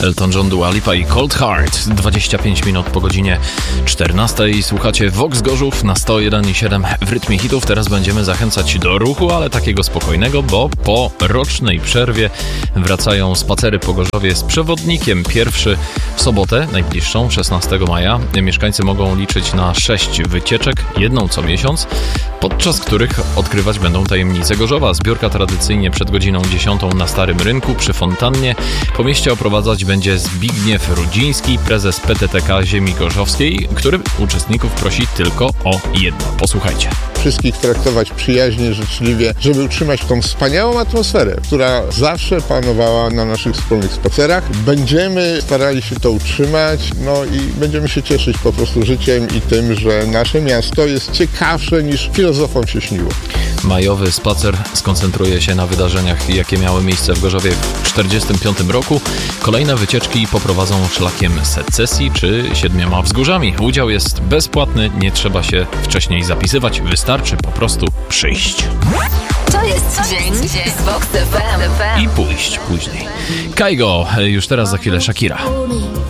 Elton John, Dua Lipa i Cold Heart. 25 minut po godzinie 14. Słuchacie Vox Gorzów na 101,7 w rytmie hitów. Teraz będziemy zachęcać do ruchu, ale takiego spokojnego, bo po rocznej przerwie wracają spacery po Gorzowie z przewodnikiem. Pierwszy w sobotę, najbliższą, 16 maja. Mieszkańcy mogą liczyć na 6 wycieczek, jedną co miesiąc, podczas których odkrywać będą tajemnice Gorzowa. Zbiórka tradycyjnie przed godziną 10 na Starym Rynku przy fontannie. Po mieście oprowadzać będzie Zbigniew Rudziński, prezes PTTK Ziemi Gorzowskiej, który uczestników prosi tylko o jedno. Posłuchajcie. Wszystkich traktować przyjaźnie, życzliwie, żeby utrzymać tą wspaniałą atmosferę, która zawsze panowała na naszych wspólnych spacerach. Będziemy starali się to utrzymać, i będziemy się cieszyć po prostu życiem i tym, że nasze miasto jest ciekawsze niż filozofom się śniło. Majowy spacer skoncentruje się na wydarzeniach, jakie miały miejsce w Gorzowie w 1945 roku. Kolejne wycieczki poprowadzą szlakiem Secesji czy 7 wzgórzami. Udział jest bezpłatny, nie trzeba się wcześniej zapisywać, wystarczy po prostu przyjść. To jest dzień z Vox FM. I pójść później. Kaigo, już teraz za chwilę Shakira.